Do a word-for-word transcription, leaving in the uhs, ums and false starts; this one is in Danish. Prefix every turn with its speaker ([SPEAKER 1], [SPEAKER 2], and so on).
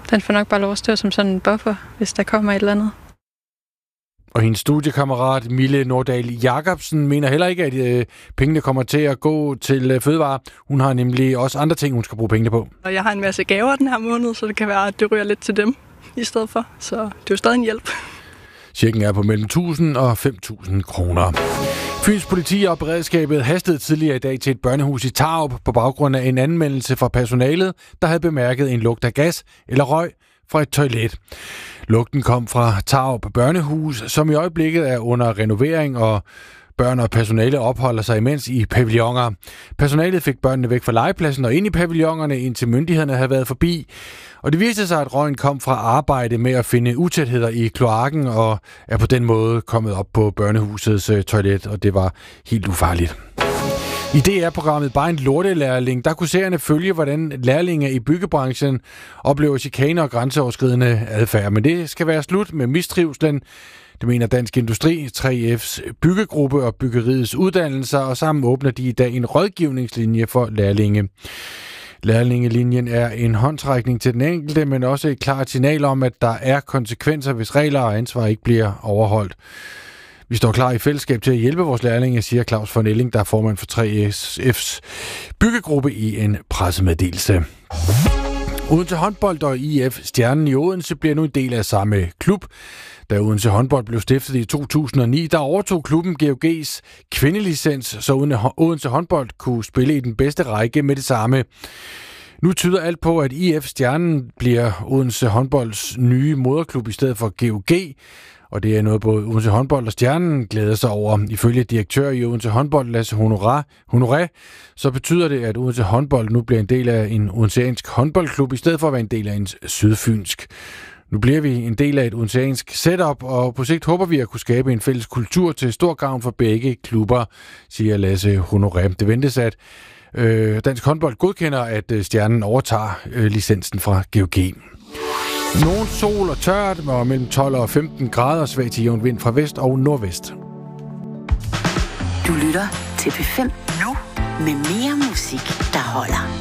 [SPEAKER 1] Den får nok bare lov at stå som sådan en buffer, hvis der kommer et eller andet.
[SPEAKER 2] Og hendes studiekammerat Mille Nordahl Jacobsen mener heller ikke, at øh, pengene kommer til at gå til øh, fødevarer. Hun har nemlig også andre ting, hun skal bruge pengene på.
[SPEAKER 1] Og jeg har en masse gaver den her måned, så det kan være, at det ryger lidt til dem i stedet for. Så det er jo stadig en hjælp.
[SPEAKER 2] Checken er på mellem tusind og fem tusind kroner. Fyns politi og beredskabet hastede tidligere i dag til et børnehus i Tarup på baggrund af en anmeldelse fra personalet, der havde bemærket en lugt af gas eller røg fra et toilet. Lugten kom fra Tarup Børnehus, som i øjeblikket er under renovering, og børn og personale opholder sig imens i pavilloner. Personalet fik børnene væk fra legepladsen og ind i pavillonerne, indtil myndighederne havde været forbi. Og det viste sig, at røgen kom fra arbejde med at finde utætheder i kloakken, og er på den måde kommet op på børnehusets toilet, og det var helt ufarligt. I D R-programmet Bare en lortelærling, der kunne seerne følge, hvordan lærlinge i byggebranchen oplever chikane og grænseoverskridende adfærd. Men det skal være slut med mistrivslen. Det mener Dansk Industri, tre F's byggegruppe og byggeriets uddannelser, og sammen åbner de i dag en rådgivningslinje for lærlinge. Lærlingelinjen er en håndtrækning til den enkelte, men også et klart signal om, at der er konsekvenser, hvis regler og ansvar ikke bliver overholdt. Vi står klar i fællesskab til at hjælpe vores lærlinge, siger Claus von Elling, der er formand for tre F's byggegruppe, i en pressemeddelelse. Odense Håndbold og I F Stjernen i Odense bliver nu en del af samme klub. Da Odense Håndbold blev stiftet i to tusind og ni, der overtog klubben G O G's kvindelicens, så Odense Håndbold kunne spille i den bedste række med det samme. Nu tyder alt på, at I F Stjernen bliver Odense Håndbolds nye moderklub i stedet for G O G. Og det er noget, både Odense Håndbold og Stjernen glæder sig over. Ifølge direktør i Odense Håndbold, Lasse Honoré, så betyder det, at Odense Håndbold nu bliver en del af en odenseansk håndboldklub, i stedet for at være en del af en sydfynsk. Nu bliver vi en del af et odenseansk setup, og på sigt håber vi at kunne skabe en fælles kultur til stor gavn for begge klubber, siger Lasse Honoré. Det ventes, at øh, Dansk Håndbold godkender, at øh, Stjernen overtager øh, licensen fra G O G. Nogen sol og tørt, og mellem tolv og femten grader, svag til jævn vind fra vest og nordvest.
[SPEAKER 3] Du lytter til P fem nu med mere musik, der holder.